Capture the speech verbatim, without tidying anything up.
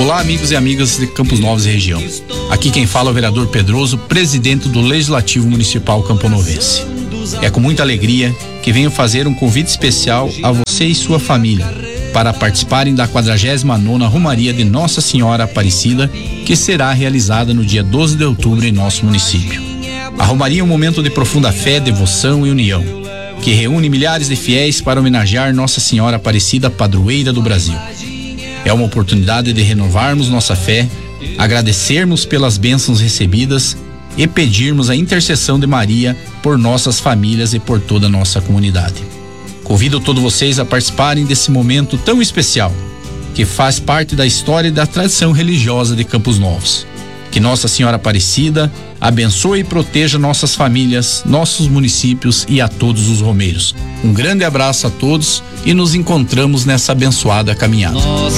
Olá, amigos e amigas de Campos Novos e região. Aqui quem fala é o vereador Pedroso, presidente do Legislativo Municipal camponovense. É com muita alegria que venho fazer um convite especial a você e sua família para participarem da quadragésima nona Romaria de Nossa Senhora Aparecida, que será realizada no dia doze de outubro em nosso município. A Romaria é um momento de profunda fé, devoção e união, que reúne milhares de fiéis para homenagear Nossa Senhora Aparecida, padroeira do Brasil. É uma oportunidade de renovarmos nossa fé, agradecermos pelas bênçãos recebidas e pedirmos a intercessão de Maria por nossas famílias e por toda a nossa comunidade. Convido todos vocês a participarem desse momento tão especial, que faz parte da história e da tradição religiosa de Campos Novos. Que Nossa Senhora Aparecida abençoe e proteja nossas famílias, nossos municípios e a todos os romeiros. Um grande abraço a todos e nos encontramos nessa abençoada caminhada.